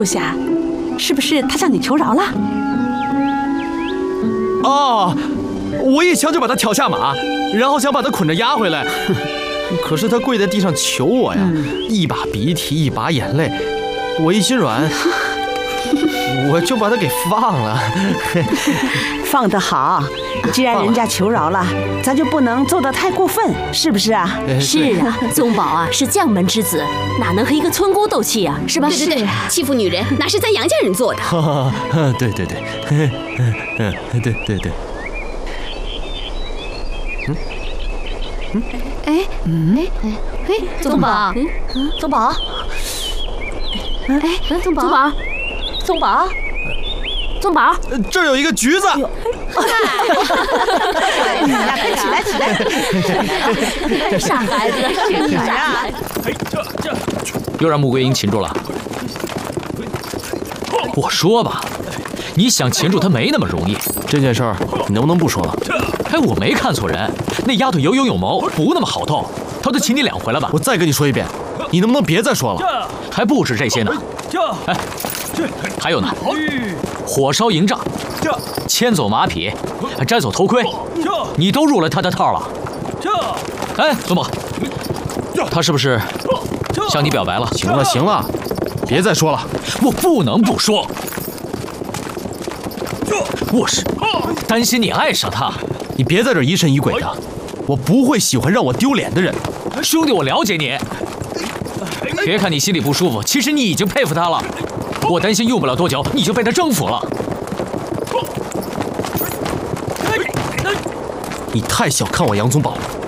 陆侠，是不是他向你求饶了？ 哦，我一枪就把他挑下马，然后想把他捆着押回来。可是他跪在地上求我呀，一把鼻涕一把眼泪，我一心软，我就把他给放了。 放得好，既然人家求饶了，咱就不能做得太过分，是不是啊？ 是啊，宗保啊是将门之子，哪能和一个村姑斗气啊？是吧？ 对对对，欺负女人哪是咱杨家人做的？ 对对对，对对对。 宗保， 宗保， 宗保，宗保，宗保， 这儿有一个橘子。 起来起来！ 傻孩子，傻孩子。 又让穆桂英擒住了。我说吧，你想擒住她没那么容易。 这件事儿你能不能不说了？ 哎，我没看错人，那丫头有勇有谋，不那么好斗。她都擒你2回了吧？ 我再跟你说一遍，你能不能别再说了？ 还不止这些呢。哎，还有呢，火烧营帐，牵走马匹，摘走头盔，你都入了他的套了。哎，宗保，他是不是向你表白了？ 行了行了，别再说了。 我不能不说，我是担心你爱上他。 你别在这疑神疑鬼的，我不会喜欢让我丢脸的人。 兄弟，我了解你。别看你心里不舒服，其实你已经佩服他了。我担心用不了多久你就被他征服了。 你太小看我杨宗保了。